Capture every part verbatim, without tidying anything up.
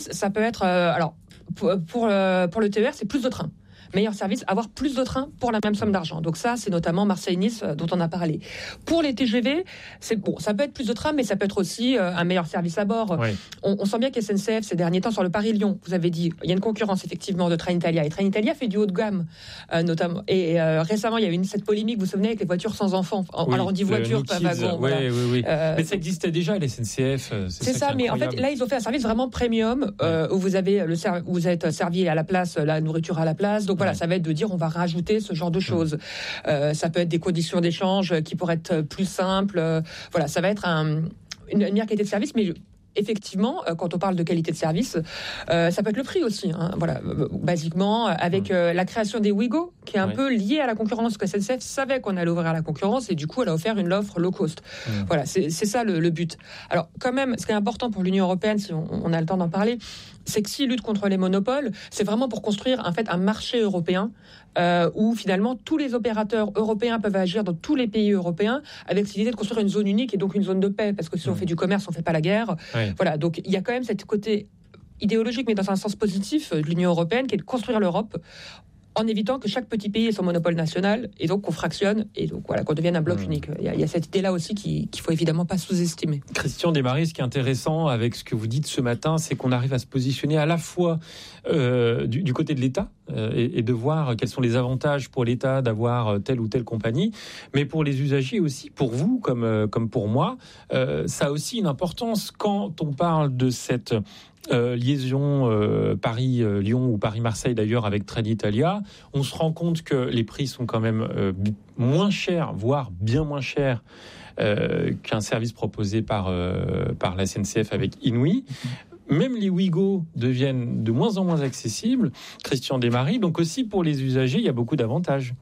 ça peut être... Euh, alors, pour, pour, euh, pour le T E R, c'est plus de trains. Meilleur service, avoir plus de trains pour la même somme d'argent. Donc ça, c'est notamment Marseille-Nice dont on a parlé. Pour les T G V, c'est bon, ça peut être plus de trains, mais ça peut être aussi euh, un meilleur service à bord. Oui. On, on sent bien qu'S N C F, ces derniers temps, sur le Paris-Lyon, vous avez dit, il y a une concurrence effectivement de Trenitalia. Et Trenitalia fait du haut de gamme, euh, notamment. Et euh, récemment, il y a eu une, cette polémique, vous vous souvenez, avec les voitures sans enfants. Oui, alors on dit voiture, pas wagon. Oui, voilà. oui, oui. Euh, mais ça existait déjà à la S N C F. C'est, c'est ça, ça mais en fait, là, ils ont fait un service vraiment premium, euh, où vous avez le ser- où vous êtes servi à la place, la nourriture à la place. Donc voilà, ouais. Ça va être de dire, on va rajouter ce genre de choses. Euh, ça peut être des conditions d'échange qui pourraient être plus simples. Euh, voilà, ça va être un, une, une meilleure qualité de service, mais effectivement, quand on parle de qualité de service, euh, ça peut être le prix aussi. Hein, voilà, basiquement, avec euh, la création des Ouigo, qui est un oui. peu liée à la concurrence, que S N C F savait qu'on allait ouvrir à la concurrence, et du coup, elle a offert une offre low cost. Mmh. Voilà, c'est, c'est ça le, le but. Alors, quand même, ce qui est important pour l'Union européenne, si on, on a le temps d'en parler, c'est que s'ils luttent contre les monopoles, c'est vraiment pour construire en fait un marché européen euh, où finalement tous les opérateurs européens peuvent agir dans tous les pays européens avec l'idée de construire une zone unique et donc une zone de paix, parce que si on fait du commerce, on fait pas la guerre. Oui. Voilà, donc il y a quand même cet côté idéologique, mais dans un sens positif, de l'Union européenne, qui est de construire l'Europe en évitant que chaque petit pays ait son monopole national et donc qu'on fractionne et donc voilà, qu'on devienne un bloc mmh. unique. Il y, a, il y a cette idée-là aussi qui, qu'il faut évidemment pas sous-estimer. Christian Desmarais, ce qui est intéressant avec ce que vous dites ce matin, c'est qu'on arrive à se positionner à la fois euh, du, du côté de l'État euh, et, et de voir quels sont les avantages pour l'État d'avoir telle ou telle compagnie, mais pour les usagers aussi, pour vous comme, euh, comme pour moi, euh, ça a aussi une importance quand on parle de cette... Euh, liaison euh, Paris-Lyon ou Paris-Marseille d'ailleurs avec Trenitalia, on se rend compte que les prix sont quand même euh, moins chers, voire bien moins chers euh, qu'un service proposé par, euh, par la S N C F avec Inouï. Même les Ouigo deviennent de moins en moins accessibles, Christian Desmarais, donc aussi pour les usagers, il y a beaucoup d'avantages.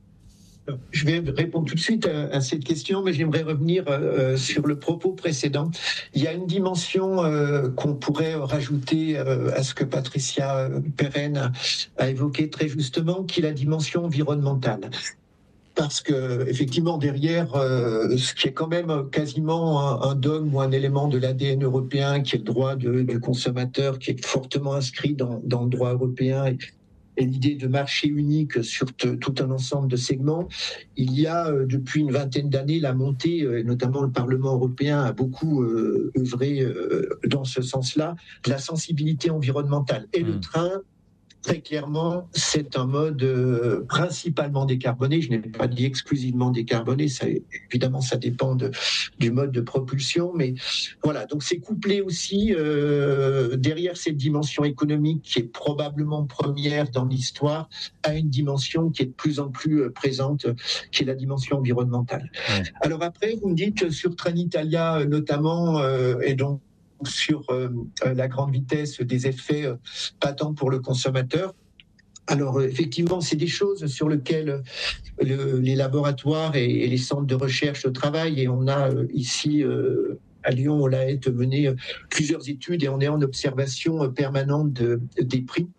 Je vais répondre tout de suite à, à cette question, mais j'aimerais revenir euh, sur le propos précédent. Il y a une dimension euh, qu'on pourrait rajouter euh, à ce que Patricia Perren a, a évoqué très justement, qui est la dimension environnementale. Parce que effectivement derrière, euh, ce qui est quand même quasiment un, un dogme ou un élément de l'A D N européen, qui est le droit de, du consommateur, qui est fortement inscrit dans, dans le droit européen, et, et l'idée de marché unique sur t- tout un ensemble de segments. Il y a euh, depuis une vingtaine d'années la montée, euh, notamment le Parlement européen a beaucoup euh, œuvré euh, dans ce sens-là, de la sensibilité environnementale. Et mmh. le train, très clairement, c'est un mode euh, principalement décarboné. Je n'ai pas dit exclusivement décarboné. Ça, évidemment, ça dépend de, du mode de propulsion. Mais voilà, donc c'est couplé aussi euh, derrière cette dimension économique qui est probablement première dans l'histoire à une dimension qui est de plus en plus euh, présente, qui est la dimension environnementale. Ouais. Alors après, vous me dites sur Trenitalia notamment, euh, et donc sur euh, la grande vitesse, des effets euh, patents pour le consommateur. Alors euh, effectivement, c'est des choses sur lesquelles le, les laboratoires et, et les centres de recherche travaillent, et on a euh, ici euh, à Lyon, on l'a été mené euh, plusieurs études et on est en observation euh, permanente de, des prix.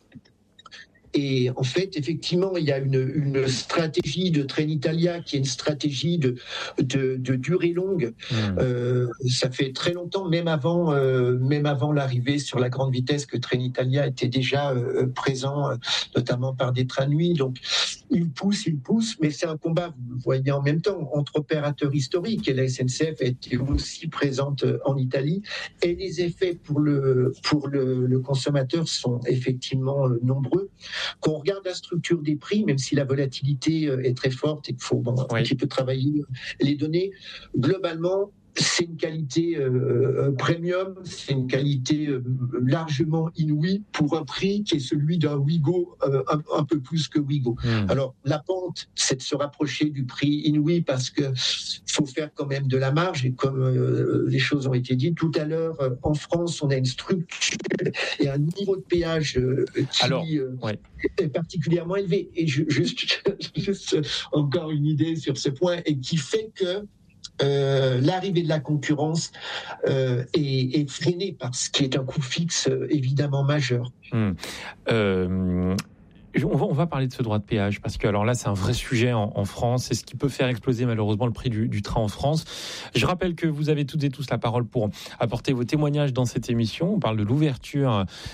Et en fait, effectivement, il y a une, une stratégie de Trenitalia qui est une stratégie de, de, de durée longue. Mmh. Euh, ça fait très longtemps, même avant, euh, même avant l'arrivée sur la grande vitesse, que Trenitalia était déjà euh, présent, euh, notamment par des trains nuit. Donc, il pousse, il pousse, mais c'est un combat, vous le voyez en même temps, entre opérateurs historiques. Et la S N C F était aussi présente en Italie. Et les effets pour le, pour le, le consommateur sont effectivement euh, nombreux. Qu'on regarde la structure des prix, même si la volatilité est très forte et qu'il faut bon, oui. un petit peu travailler les données, globalement, c'est une qualité euh, premium, c'est une qualité euh, largement inouïe pour un prix qui est celui d'un Ouigo, euh, un, un peu plus que Ouigo. Mmh. Alors, la pente, c'est de se rapprocher du prix inouï parce que faut faire quand même de la marge, et comme euh, les choses ont été dites tout à l'heure, euh, en France, on a une structure et un niveau de péage euh, qui Alors, ouais. est particulièrement élevé. Et je, juste, juste encore une idée sur ce point, et qui fait que Euh, l'arrivée de la concurrence euh, est, est freinée par ce qui est un coût fixe euh, évidemment majeur. Mmh. Euh... On va, on va parler de ce droit de péage, parce que alors là, c'est un vrai sujet en, en France. C'est ce qui peut faire exploser malheureusement le prix du, du train en France. Je rappelle que vous avez toutes et tous la parole pour apporter vos témoignages dans cette émission. On parle de l'ouverture